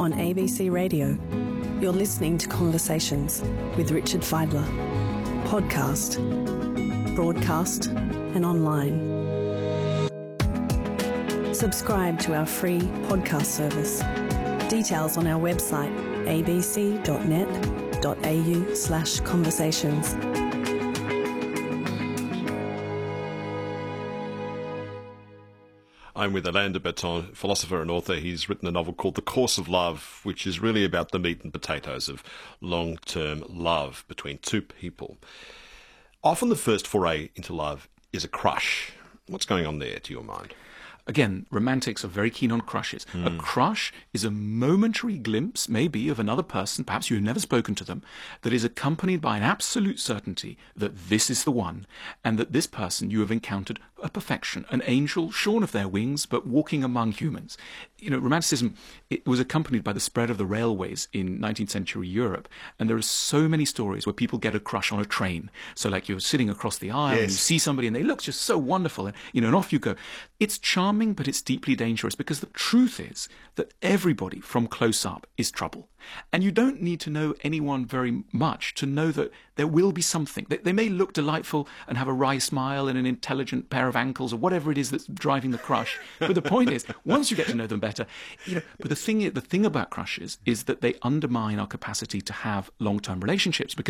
On ABC Radio, you're listening to Conversations with Richard Fidler. Podcast, broadcast and online. Subscribe to our free podcast service. Details on our website abc.net.au/conversations. I'm with Alain de Botton, philosopher and author. He's written a novel called The Course of Love, which is really about the meat and potatoes of long-term love between two people. Often the first foray into love is a crush. What's going on there, to your mind? Again, romantics are very keen on crushes. A crush is a momentary glimpse, maybe, of another person, perhaps you've never spoken to them, that is accompanied by an absolute certainty that this is the one, and that this person you have encountered a perfection, an angel shorn of their wings, but walking among humans. You know, Romanticism, it was accompanied by the spread of the railways in 19th century Europe, and there are so many stories where people get a crush on a train. So like you're sitting across the aisle, and you see somebody and they look just so wonderful, and and off you go. It's charming, but it's deeply dangerous, because the truth is that everybody from close up is trouble. And you don't need to know anyone very much to know that there will be something. They may look delightful and have a wry smile and an intelligent pair of ankles or whatever it is that's driving the crush. But the point is, once you get to know them better, but the thing about crushes is that they undermine our capacity to have long-term relationships, because